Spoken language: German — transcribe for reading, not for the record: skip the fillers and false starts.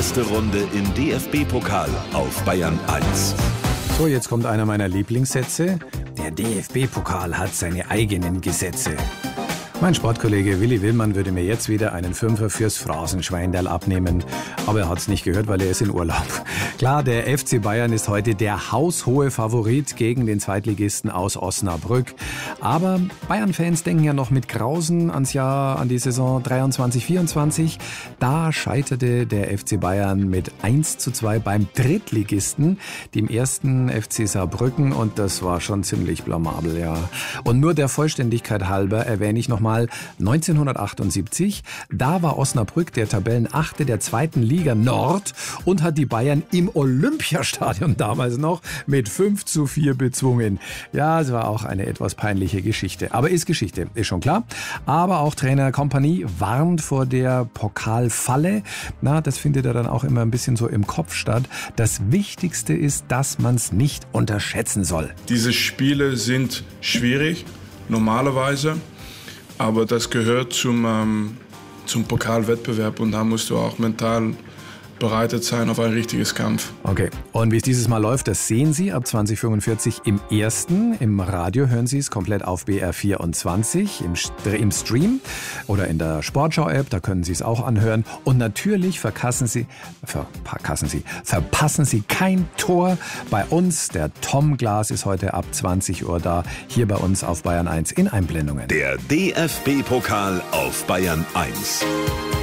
erste Runde im DFB-Pokal auf Bayern 1. So, jetzt kommt einer meiner Lieblingssätze. Der DFB-Pokal hat seine eigenen Gesetze. Mein Sportkollege Willi Willmann würde mir jetzt wieder einen Fünfer fürs Phrasenschweindal abnehmen. Aber er hat es nicht gehört, weil er ist in Urlaub. Klar, der FC Bayern ist heute der haushohe Favorit gegen den Zweitligisten aus Osnabrück. Aber Bayern-Fans denken ja noch mit Grausen an die Saison 23/24. Da scheiterte der FC Bayern mit 1:2 beim Drittligisten, dem ersten FC Saarbrücken. Und das war schon ziemlich blamabel, ja. Und nur der Vollständigkeit halber erwähne ich nochmal 1978. Da war Osnabrück der Tabellenachte der 2. Liga Nord und hat die Bayern im Olympiastadion damals noch mit 5:4 bezwungen. Ja, es war auch eine etwas peinliche Geschichte. Aber ist Geschichte, ist schon klar. Aber auch Trainer Kompany warnt vor der Pokalfalle. Na, das findet er dann auch immer ein bisschen so im Kopf statt. Das Wichtigste ist, dass man es nicht unterschätzen soll. Diese Spiele sind schwierig, normalerweise. Aber das gehört zum Pokalwettbewerb und da musst du auch mental bereitet sein auf ein richtiges Kampf. Okay, und wie es dieses Mal läuft, das sehen Sie ab 20:45 im Ersten. Im Radio hören Sie es komplett auf BR24, im Stream oder in der Sportschau-App, da können Sie es auch anhören. Und natürlich verpassen Sie kein Tor bei uns. Der Tom Glas ist heute ab 20 Uhr da, hier bei uns auf Bayern 1 in Einblendungen. Der DFB-Pokal auf Bayern 1.